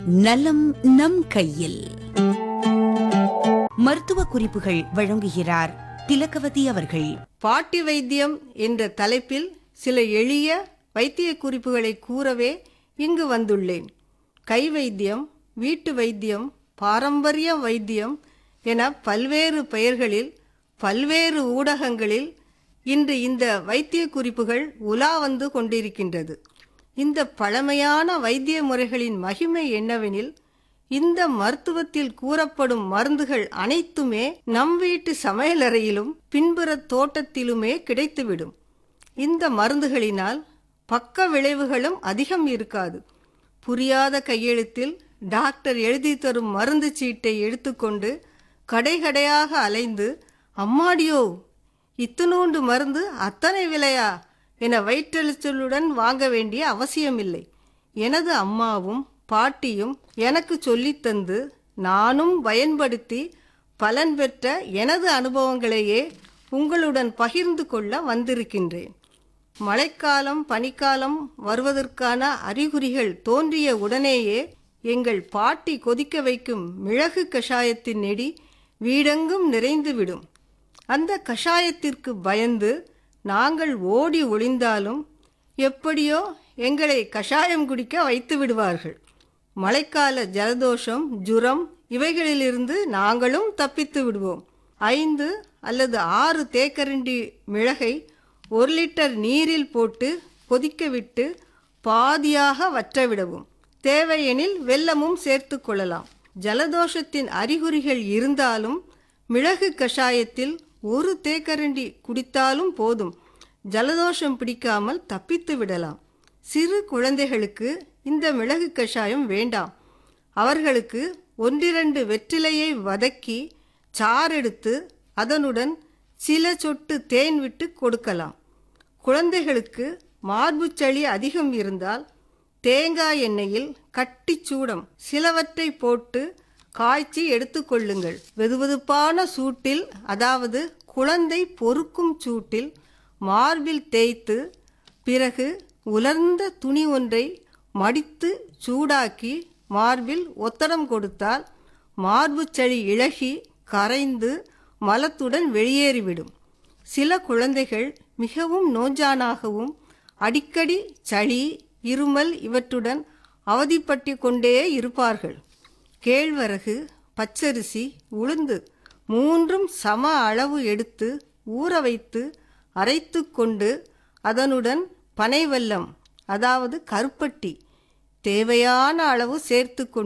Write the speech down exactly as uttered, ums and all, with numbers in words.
நலம் நம் கையில். மருத்துவ குறிப்புகள் வழங்குகிறார் திலகவதி அவர்கள். பாட்டி வைத்தியம் என்ற தலைப்பில் சில எளிய வைத்திய குறிப்புகளை கூறவே இங்கு வந்துள்ளேன். கை வைத்தியம், வீட்டு வைத்தியம், பாரம்பரிய வைத்தியம் என பல்வேறு பெயர்களில் பல்வேறு ஊடகங்களில் இன்று இந்த வைத்திய குறிப்புகள் உலா வந்து கொண்டிருக்கின்றது. இந்த பழமையான வைத்திய முறைகளின் மகிமை என்னவெனில், இந்த மருத்துவத்தில் கூறப்படும் மருந்துகள் அனைத்துமே நம் வீட்டு சமையலறையிலும் பின்புற தோட்டத்திலுமே கிடைத்துவிடும். இந்த மருந்துகளினால் பக்க விளைவுகளும் அதிகம் இருக்காது. புரியாத கையெழுத்தில் டாக்டர் எழுதி தரும் மருந்து சீட்டை எடுத்துக்கொண்டு கடை கடையாக அலைந்து, அம்மாடியோ இத்தனோண்டு மருந்து அத்தனை விலையா என வயிற்றெழுச்சலுடன் வாங்க வேண்டிய அவசியமில்லை. எனது அம்மாவும் பாட்டியும் எனக்கு சொல்லித்தந்து நானும் பயன்படுத்தி பலன் பெற்ற எனது அனுபவங்களையே உங்களுடன் பகிர்ந்து கொள்ள வந்திருக்கின்றேன். மழைக்காலம் பனிக்காலம் வருவதற்கான அறிகுறிகள் தோன்றிய உடனேயே எங்கள் பாட்டி கொதிக்க வைக்கும் மிளகு கஷாயத்தின் நெடி வீடெங்கும் நிறைந்துவிடும். அந்த கஷாயத்திற்கு பயந்து நாங்கள் ஓடி ஒளிந்தாலும் எப்படியோ எங்களை கஷாயம் குடிக்க வைத்து விடுவார்கள். மழைக்கால ஜலதோஷம், ஜுரம் இவைகளிலிருந்து நாங்களும் தப்பித்து விடுவோம். ஐந்து அல்லது ஆறு தேக்கரண்டி மிளகை ஒரு லிட்டர் நீரில் போட்டு கொதிக்க விட்டு பாதியாக வற்றவிடவும். தேவையெனில் வெல்லமும் சேர்த்து கொள்ளலாம். ஜலதோஷத்தின் அறிகுறிகள் இருந்தாலும் மிளகு கஷாயத்தில் ஒரு தேக்கரண்டி குடித்தாலும் போதும், ஜலதோஷம் பிடிக்காமல் தப்பித்து விடலாம். சிறு குழந்தைகளுக்கு இந்த மிளகு கஷாயம் வேண்டாம். அவர்களுக்கு ஒன்றிரண்டு வெற்றிலையை வதக்கி சாறெடுத்து அதனுடன் சில சொட்டு தேன் விட்டு கொடுக்கலாம். குழந்தைகளுக்கு மார்புச்சளி அதிகம் இருந்தால் தேங்காய் எண்ணெயில் கட்டி சூடம் சிலவற்றை போட்டு காய்ச்சி எடுத்துக்கொள்ளுங்கள். வெதுவெதுப்பான சூட்டில், அதாவது குழந்தை பொறுக்கும் சூட்டில் மார்பில் தேய்த்து பிறகு உலர்ந்த துணி ஒன்றை மடித்து சூடாக்கி மார்பில் ஒத்தடம் கொடுத்தால் மார்பு சளி இளகி கரைந்து மலத்துடன் வெளியேறிவிடும். சில குழந்தைகள் மிகவும் நோஞ்சானாகவும் அடிக்கடி சளி, இருமல் இவற்றுடன் அவதிப்பட்டு கொண்டே இருப்பார்கள். கேழ்வரகு, பச்சரிசி, உளுந்து மூன்றும் சம அளவு எடுத்து ஊற வைத்து அரைத்து கொண்டு அதனுடன் பனைவெல்லம், அதாவது கருப்பட்டி தேவையான அளவு சேர்த்து கொண்டு